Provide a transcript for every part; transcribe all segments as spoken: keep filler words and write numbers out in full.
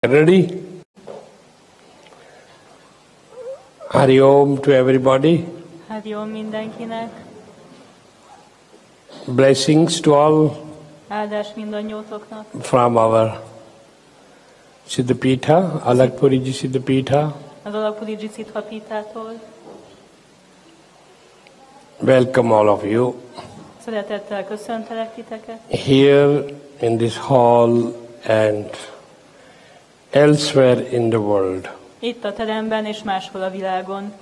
Ready? Hari Om to everybody. Hari Om mindenkinek. Blessings to all. Áldás mindannyiótoknak. From our Siddhapitha, Alakpuriji Siddhapitha. Az Alakpuriji Siddhapithától. Welcome all of you. Szeretettel köszöntelek titeket. Here in this hall and elsewhere in the world. Itt a teremben és máshol a világon.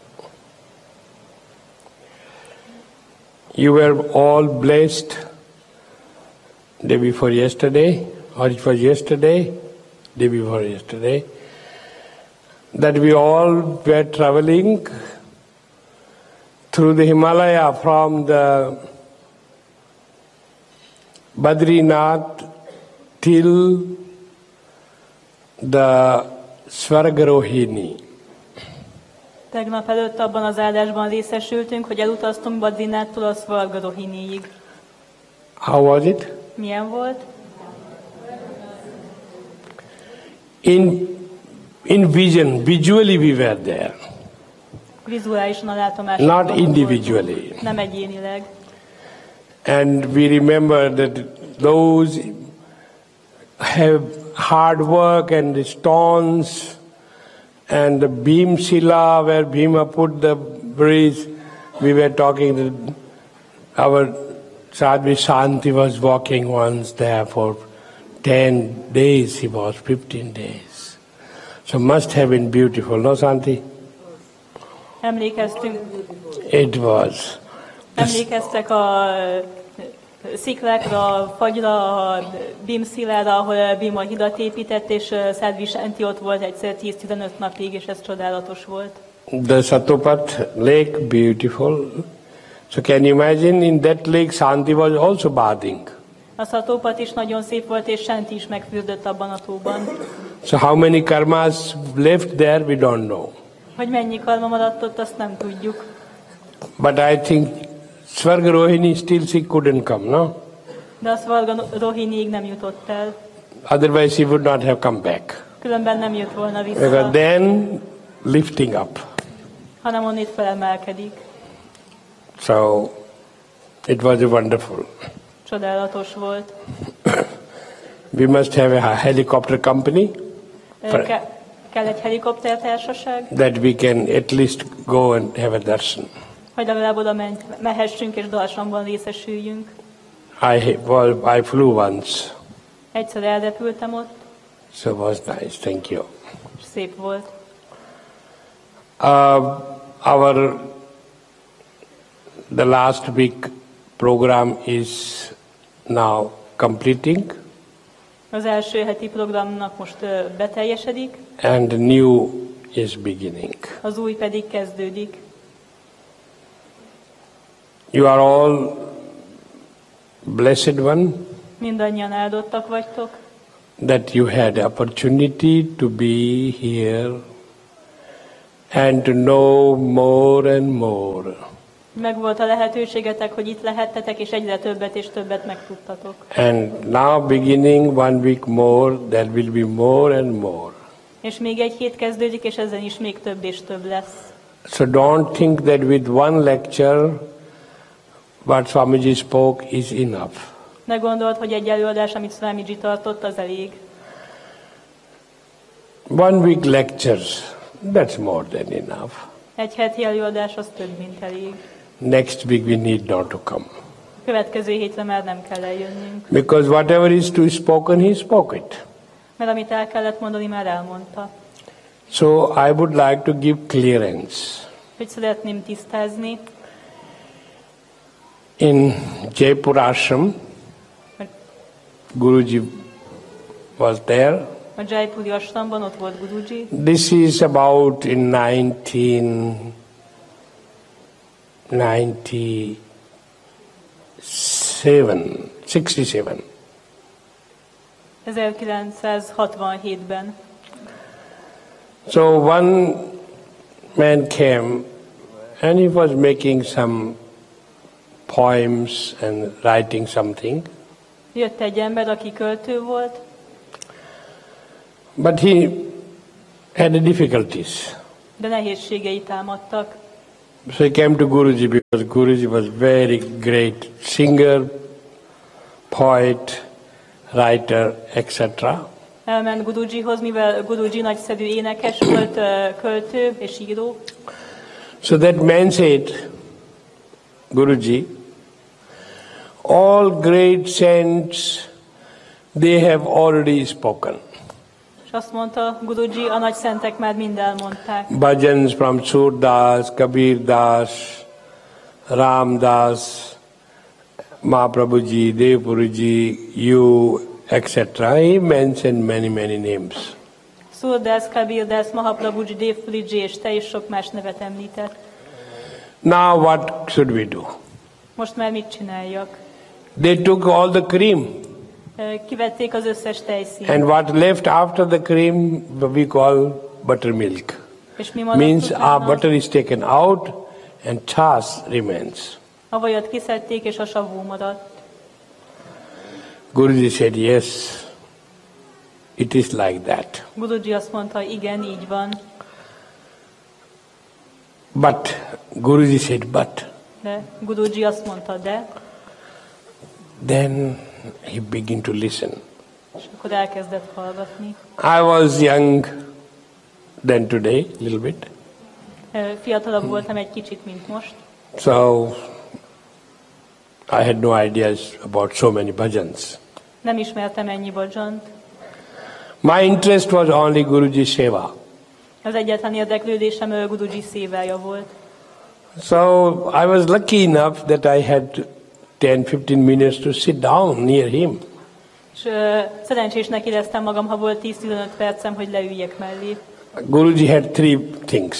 You were all blessed day before yesterday, or it was yesterday, day before yesterday, that we all were traveling through the Himalaya from the Badrinath till the Svargarohini. Tegnap előtt abban az áldásban részesültünk, hogy elutaztunk Badrinathttól a Svargarohiniig. How was it? Milyen volt? In, in vision, visually we were there. Vizuálisan a látomásban. Not individually. Nem egyénileg. And we remember that those have hard work and the stones and the Bhimshila where Bhima put the bridge. We were talking that our Sadhvi Shanti was walking once there for ten days, he was fifteen days. So must have been beautiful, no Shanti? Emlékeztünk. It was. Emlékeztek a sziklákra, a fagyra, a Bhimshilára, ahol Bhima hidat épített, és Sadhvi Shanti ott volt egyszer tíz-tizenöt napig, és ez csodálatos volt. The Satopat lake, beautiful. So can you imagine, in that lake Shanti was also bathing. A Satopat is nagyon szép volt, és Shanti is megfürdött abban a tóban. So how many karmas left there, we don't know. Hogy mennyi karma maradt ott, azt nem tudjuk. But I think Svargarohini still she couldn't come, no? De a Svargarohiniig nem jutott el. Otherwise she would not have come back. Különben nem jött volna vissza. Because then lifting up. Hanem onnit felemelkedik. So it was wonderful. Csodálatos volt. We must have a helicopter company. Ke- kell egy helikoptertársaság. That we can at least go and have a darshan. Hogy legalább oda mehessünk és darsanban részesüljünk. I, well, I flew once. Egyszer elrepültem ott. So it was nice, thank you. És szép volt. Uh, our the last week program is now completing. Az első heti programnak most uh, beteljesedik. And the new is beginning. Az új pedig kezdődik. You are all blessed one. Mindannyian áldottak vagytok. That you had opportunity to be here and to know more and more. Megvolt a lehetőségetek, hogy itt lehettetek, és egyre többet és többet megtudtatok. And now beginning one week more, there will be more and more. És még egy hét kezdődik, és ezen is még több és több lesz. So don't think that with one lecture what Swamiji spoke is enough. Ne gondold, hogy egy előadás, amit Swamiji tartott, az elég. One week lectures, that's more than enough. Egy heti előadás az több, mint elég. Next week we need not to come. Következő hétre már nem kell eljönnünk. Because whatever is to be spoken, he spoke it. Mert amit el kellett mondani, már elmondta. So I would like to give clearance. Hogy szeretném tisztázni. In Jaipur Ashram, Guruji was there. A Jaipuri Ashramban ott volt Guruji. This is about in nineteen ninety-seven, sixty-seven. ezerkilencszázhatvanhétben. So one man came and he was making some poems and writing something. Jött egy ember, aki költő volt. But he had difficulties. De nehézségei támadtak. So he came to Guruji because Guruji was very great singer, poet, writer, et cetera. Elment Gurujihoz, mivel Guruji nagyszerű énekes volt, költő és író. So that man said, Guruji, all great saints, they have already spoken. És azt mondta Guruji, a nagy szentek már mind elmondták. Bhajans from Surdas, Kabir Das, Ram Das, Mahaprabhuji, Devpuruji, you, et cetera. He mentioned many, many names. Surdas, Kabir Das, Mahaprabhuji, Devpuruji és te is sok más nevet említett. Now what should we do? Most már mit csináljak? They took all the cream. Kivették az összes tejszínt. And what left after the cream we call buttermilk. És mi maradt Means utána? our butter is taken out and chaas remains. A vajat kiszedték és a savó maradt. Guruji said, yes, it is like that. Guruji azt mondta, igen, így van. But, Guruji said, but. De Guruji azt mondta, de. Then he began to listen. És akkor elkezdett hallgatni. I was young then today, a little bit. Fiatalabb voltam egy kicsit, mint most. So, I had no ideas about so many bhajans. Nem ismertem ennyi bhajant. My interest was only Guruji Seva. Az egyetlen érdeklődésem Guruji szévája volt. So, I was lucky enough that I had ten fifteen minutes to sit down near him. És uh, szerencsésnek éreztem magam, ha volt tíz-tizenöt percem, hogy leüljek mellé. Guruji had three things.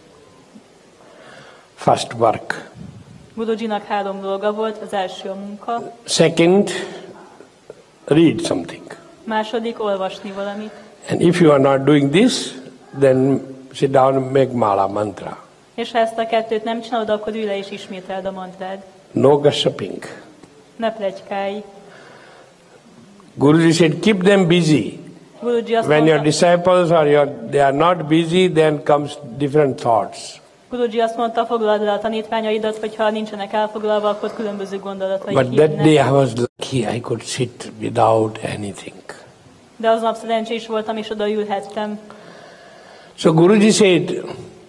First, work. Gurujinak három dolga volt, az első a munka. Second, read something. Második, olvasni valamit. And if you are not doing this, then sit down and make mala mantra. És ha ezt a kettőt nem csinálod, akkor ülj le és ismételd a mantrád. No gossiping. Ne pletykálj. Guruji said, keep them busy. Guruji azt When mondta, your disciples are your, they are not busy, then comes different thoughts. Guruji azt mondta, foglald le a tanítványaidat, hogyha nincsenek elfoglalva, akkor különböző gondolataik But that jönnek. day I was lucky, I could sit without anything. De aznap szerencsés voltam, és oda ülhettem. So Guruji said,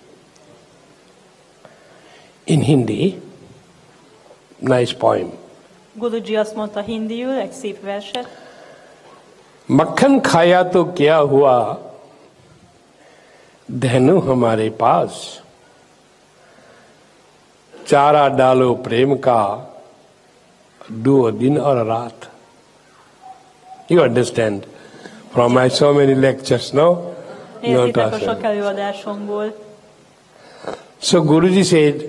in Hindi, nice poem. Guruji azt mondta hindiül, egy szép verset. मक्खन खाया तो क्या हुआ धनु हमारे पास चारा डालो प्रेम का डुओ दिन और रात. You understand from my so many lectures, no? No Értitek a sok translation. előadásomból. So Guruji said,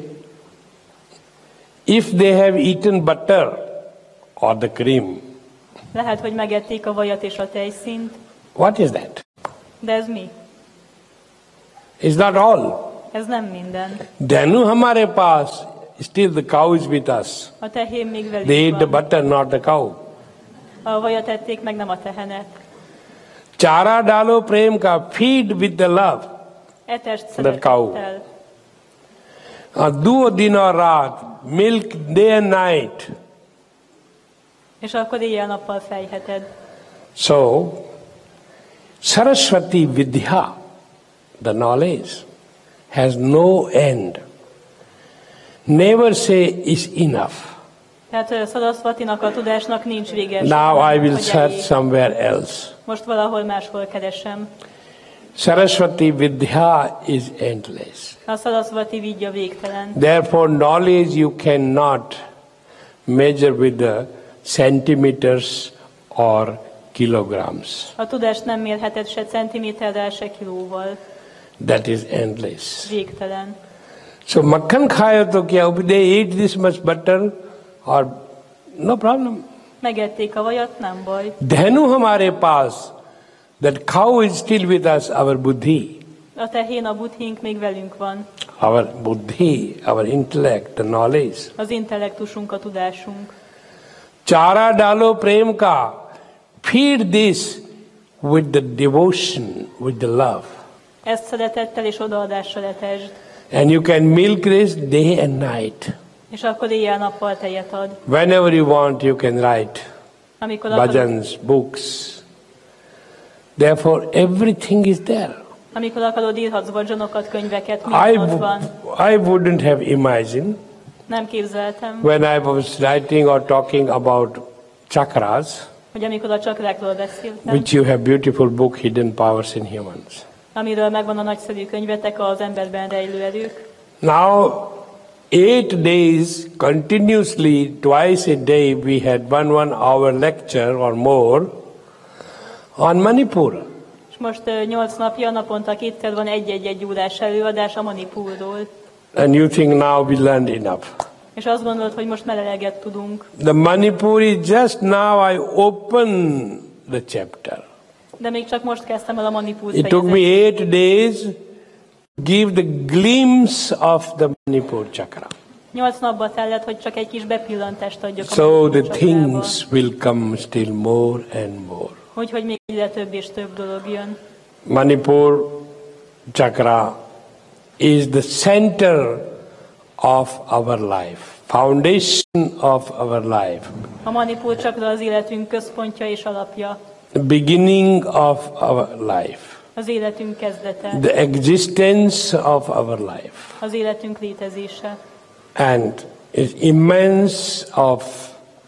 if they have eaten butter or the cream, Lehet, hogy megették a vajat és a tejszínt, what is that? de ez mi? It's not all. Ez nem minden. Dhanu hamare paas, still the cow is with us. A tehén még velünk They eat the van. butter, not the cow. A vajat ették, meg nem a tehenet. Chara dalo prem ka, feed with the love. Etest The cow. szeretettel. Uh, duo din or raat, milk day and night. És akkor éjjel-nappal fejheted. So, Saraswati Vidya, the knowledge, has no end. Never say is enough. Tehát Saraswatinak, a tudásnak nincs vége. Now I will hogy search elég. somewhere else. Most valahol máshol keresem. Saraswati Vidya is endless. A Saraswati vidya végtelen. Therefore, knowledge you cannot measure with the centimeters or kilograms. A tudást nem mérheted se centiméterrel, se kilóval. That is endless. Végtelen. So, makhan khaya to kya? If they eat this much butter, or no problem. Megették a vajat, nem baj. Dhanu hamare paas, that cow is still with us, our buddhi. A tehén, a buddhink még velünk van. Our buddhi, our intellect, the knowledge. Az intellektusunk, a tudásunk. Chara dalo prem ka, feed this with the devotion, with the love. Ezt szeretettel és odaadással etesd. And you can milk this day and night. És akkor éjjel-nappal tejet ad. Whenever you want, you can write Amikor akarod, bhajans, books. Therefore, everything is there. amikor akarod, írhatsz bhajanokat, könyveket, I, minden ott van. I wouldn't have imagined Nem képzeltem, when I was writing or talking about chakras, hogy amikor a csakrákról beszéltem, which you have beautiful book, Hidden Powers in Humans. amiről megvan a nagyszerű könyvetek, az emberben rejlő erők. Now, eight days continuously, twice a day, we had one one hour lecture or more on Manipur. És most ö, nyolc napja, naponta kétszer van egy-egy-egy órás előadás a Manipurról. And you think now we learned enough. És azt gondolod, hogy most már eleget tudunk. The Manipur is just now I open the chapter. De még csak most kezdtem el a Manipur It took me fejezetet. eight days to give the glimpse of the Manipur chakra. Nyolc napba tellett, hogy csak egy kis bepillantást adjak a So Manipur the csakrába. things will come still more and more. Hogy, hogy még ide több és több dolog jön. Manipur chakra is the center of our life, foundation of our life, A Manipur csakra az életünk központja és alapja. the beginning of our life, Az életünk kezdete. the existence of our life, Az életünk létezése. and is immense of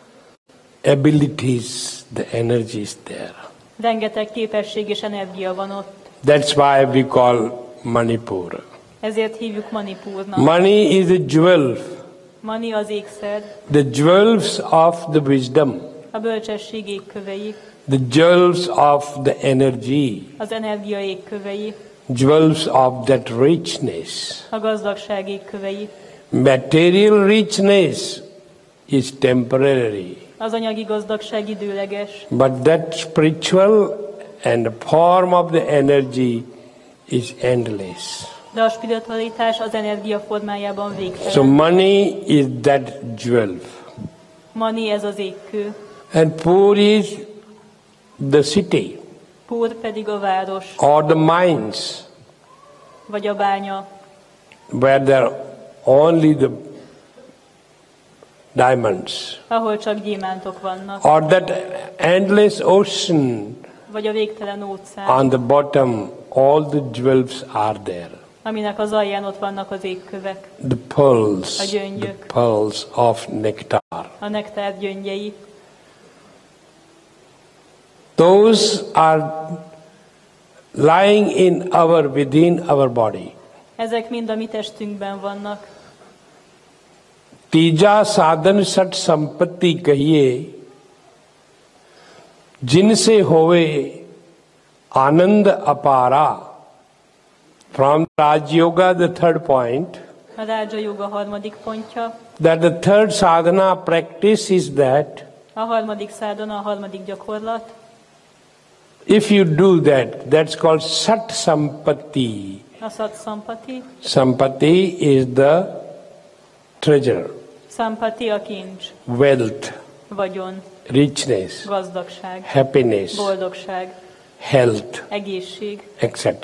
abilities, the energy is there. Rengeteg képesség és energia van ott. That's why we call Manipur. Ezért hívjuk Manipurnak. Money is a jewel, Mani az ékszer, the jewels of the wisdom, a bölcsesség égkövei, the jewels of the energy, az energia égkövei, jewels of that richness. a gazdagság égkövei. Material richness is temporary, Az anyagi gazdagság időleges, but that spiritual and the form of the energy is endless. de a spiritualitás az energia formájában So végtelen. money is that jewel, Mani ez az égkő, and poor is the city Pur pedig a város, or the mines vagy a bánya, where there are only the diamonds, ahol csak gyémántok vannak, or that endless ocean vagy a végtelen óceán, on the bottom, all the jewels are there. aminek az alján ott vannak az égkövek, The pearls, A the gyöngyök. pearls of nectar. a nektár gyöngyei. Those are lying in our, within our body. Ezek mind a mi testünkben vannak. तीजा साधन सठ संपत्ति कहिए जिनसे होवे आनंद अपारा. From Raj Yoga, the third point, A Rádzsa Yoga harmadik pontja, that the third sadhana practice is that a harmadik szádana, a harmadik gyakorlat. if you do that, that's called Sat Sampatti. A Sat Sampati, Sampatti is the treasure, Sampati a kincs, wealth, vagyon, richness, gazdagság, happiness, boldogság, health, egészség, et cetera.